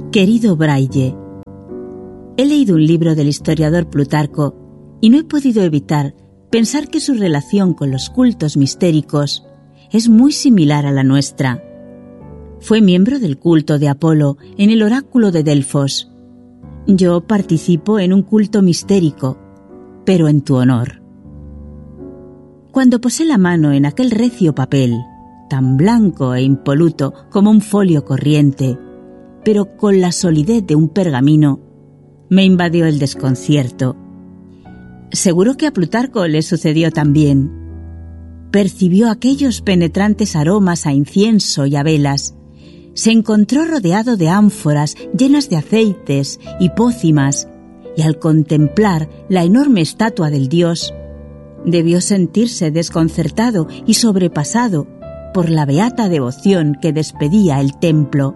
Querido Braille, he leído un libro del historiador Plutarco y no he podido evitar pensar que su relación con los cultos mistéricos es muy similar a la nuestra. Fue miembro del culto de Apolo en el oráculo de Delfos. Yo participo en un culto mistérico, pero en tu honor. Cuando posé la mano en aquel recio papel, tan blanco e impoluto como un folio corriente, pero con la solidez de un pergamino, me invadió el desconcierto. Seguro que a Plutarco le sucedió también. Percibió aquellos penetrantes aromas a incienso y a velas. Se encontró rodeado de ánforas llenas de aceites y pócimas, y al contemplar la enorme estatua del dios, debió sentirse desconcertado y sobrepasado por la beata devoción que despedía el templo.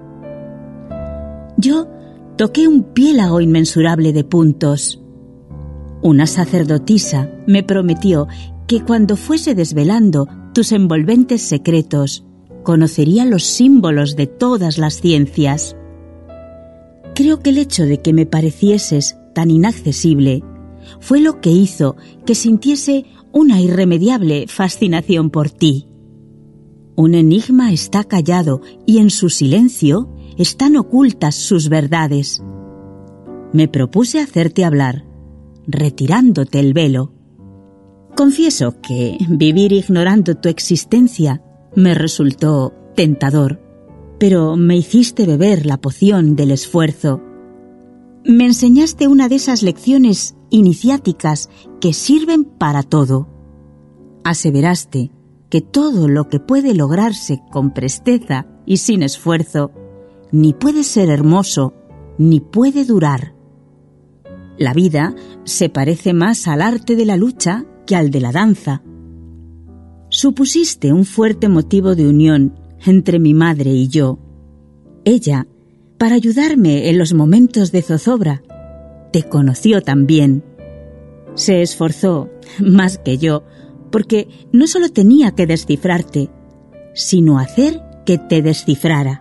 Yo toqué un piélago inmensurable de puntos. Una sacerdotisa me prometió que cuando fuese desvelando tus envolventes secretos, conocería los símbolos de todas las ciencias. Creo que el hecho de que me parecieses tan inaccesible fue lo que hizo que sintiese una irremediable fascinación por ti. Un enigma está callado y en su silencio están ocultas sus verdades. Me propuse hacerte hablar, retirándote el velo. Confieso que vivir ignorando tu existencia me resultó tentador, pero me hiciste beber la poción del esfuerzo. Me enseñaste una de esas lecciones iniciáticas que sirven para todo. Aseveraste que todo lo que puede lograrse con presteza y sin esfuerzo ni puede ser hermoso ni puede durar. La vida se parece más al arte de la lucha que al de la danza. Supusiste un fuerte motivo de unión entre mi madre y yo. Ella, para ayudarme en los momentos de zozobra, te conoció también. Se esforzó más que yo, porque no solo tenía que descifrarte, sino hacer que te descifrara.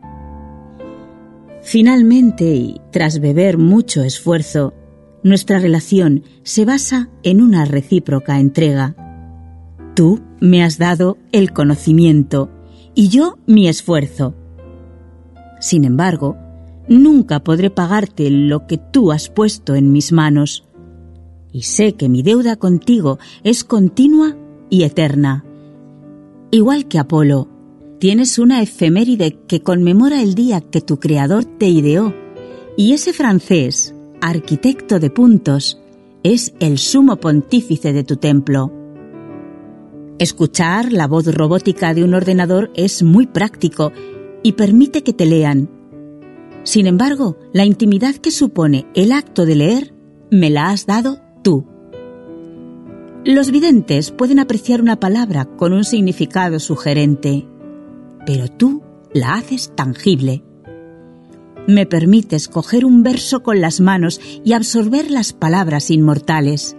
Finalmente, y tras beber mucho esfuerzo, nuestra relación se basa en una recíproca entrega. Tú me has dado el conocimiento y yo mi esfuerzo. Sin embargo, nunca podré pagarte lo que tú has puesto en mis manos. Y sé que mi deuda contigo es continua y eterna. Igual que Apolo, tienes una efeméride que conmemora el día que tu creador te ideó, y ese francés, arquitecto de puntos, es el sumo pontífice de tu templo. Escuchar la voz robótica de un ordenador es muy práctico y permite que te lean. Sin embargo, la intimidad que supone el acto de leer me la has dado tú. Los videntes pueden apreciar una palabra con un significado sugerente, pero tú la haces tangible. Me permites coger un verso con las manos y absorber las palabras inmortales.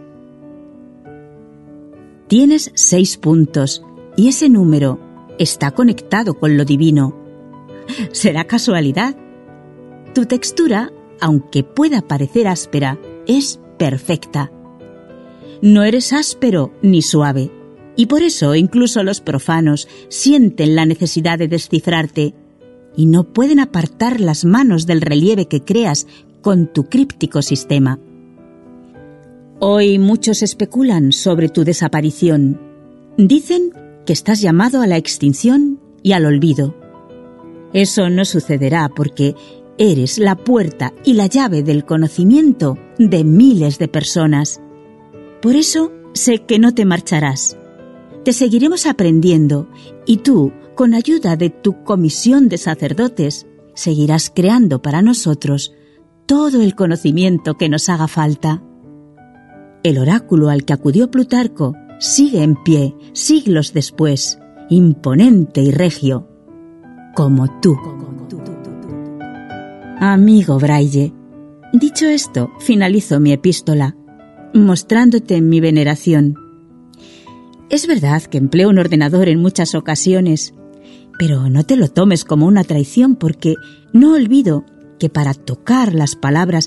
Tienes 6 puntos y ese número está conectado con lo divino. ¿Será casualidad? Tu textura, aunque pueda parecer áspera, es perfecta. No eres áspero ni suave, y por eso incluso los profanos sienten la necesidad de descifrarte y no pueden apartar las manos del relieve que creas con tu críptico sistema. Hoy muchos especulan sobre tu desaparición. Dicen que estás llamado a la extinción y al olvido. Eso no sucederá porque eres la puerta y la llave del conocimiento de miles de personas. Por eso sé que no te marcharás. Te seguiremos aprendiendo y tú, con ayuda de tu comisión de sacerdotes, seguirás creando para nosotros todo el conocimiento que nos haga falta. El oráculo al que acudió Plutarco sigue en pie siglos después, imponente y regio, como tú. Amigo Braille, dicho esto, finalizo mi epístola, mostrándote mi veneración. Es verdad que empleo un ordenador en muchas ocasiones, pero no te lo tomes como una traición porque no olvido que para tocar las palabras